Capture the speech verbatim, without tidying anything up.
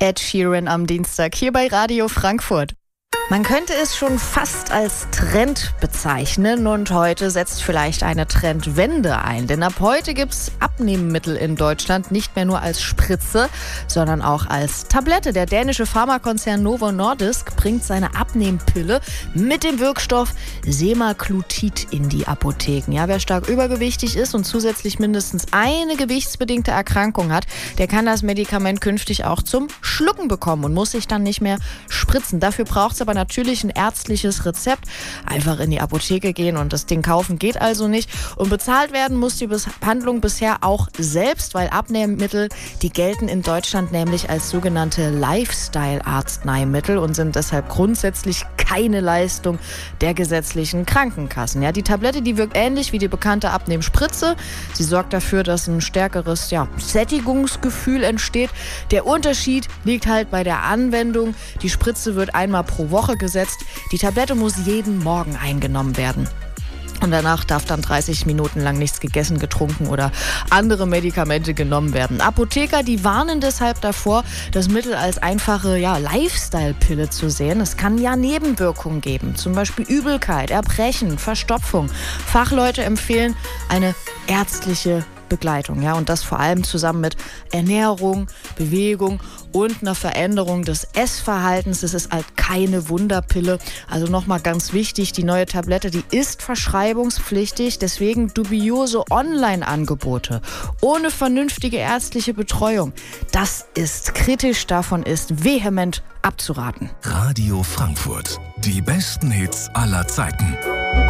Ed Sheeran am Dienstag hier bei Radio Frankfurt. Man könnte es schon fast als Trend bezeichnen und heute setzt vielleicht eine Trendwende ein. Denn ab heute gibt es Abnehmmittel in Deutschland nicht mehr nur als Spritze, sondern auch als Tablette. Der dänische Pharmakonzern Novo Nordisk bringt seine Abnehmpille mit dem Wirkstoff Semaglutid in die Apotheken. Ja, wer stark übergewichtig ist und zusätzlich mindestens eine gewichtsbedingte Erkrankung hat, der kann das Medikament künftig auch zum Schlucken bekommen und muss sich dann nicht mehr spritzen. Dafür braucht es aber natürlich ein ärztliches Rezept. Einfach in die Apotheke gehen und das Ding kaufen geht also nicht. Und bezahlt werden muss die Behandlung bisher auch selbst, weil Abnehmmittel, die gelten in Deutschland nämlich als sogenannte Lifestyle-Arzneimittel und sind deshalb grundsätzlich keine Leistung der gesetzlichen Krankenkassen. Ja, die Tablette, die wirkt ähnlich wie die bekannte Abnehmspritze. Sie sorgt dafür, dass ein stärkeres ja, Sättigungsgefühl entsteht. Der Unterschied liegt halt bei der Anwendung. Die Spritze wird einmal pro Woche gesetzt. Die Tablette muss jeden Morgen eingenommen werden. Und danach darf dann dreißig Minuten lang nichts gegessen, getrunken oder andere Medikamente genommen werden. Apotheker, die warnen deshalb davor, das Mittel als einfache ja, Lifestyle-Pille zu sehen. Es kann ja Nebenwirkungen geben, zum Beispiel Übelkeit, Erbrechen, Verstopfung. Fachleute empfehlen eine ärztliche Begleitung, ja, und das vor allem zusammen mit Ernährung, Bewegung und einer Veränderung des Essverhaltens. Es ist halt keine Wunderpille. Also nochmal ganz wichtig, die neue Tablette, die ist verschreibungspflichtig, deswegen dubiose Online-Angebote ohne vernünftige ärztliche Betreuung. Das ist kritisch, davon ist vehement abzuraten. Radio Frankfurt, die besten Hits aller Zeiten.